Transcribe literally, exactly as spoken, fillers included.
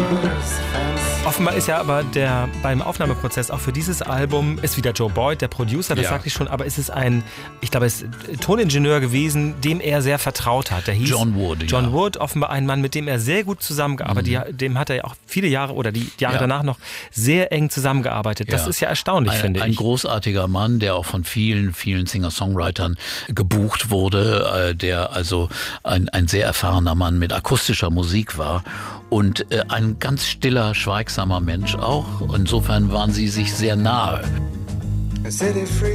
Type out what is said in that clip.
Offenbar ist ja aber der beim Aufnahmeprozess auch für dieses Album ist wieder Joe Boyd, der Producer, das Ja. sagte ich schon, aber es ist ein, ich glaube, es ist Toningenieur gewesen, dem er sehr vertraut hat. Der hieß John Wood. John ja. Wood, offenbar ein Mann, mit dem er sehr gut zusammengearbeitet hat. Mhm. Dem hat er ja auch viele Jahre oder die Jahre Ja. danach noch sehr eng zusammengearbeitet. Das Ja. ist ja erstaunlich, ein, finde ein ich. Ein großartiger Mann, der auch von vielen, vielen Singer-Songwritern gebucht wurde, äh, der also ein, ein sehr erfahrener Mann mit akustischer Musik war und äh, ein ganz stiller, schweigsamer Mensch auch. Insofern waren sie sich sehr nahe.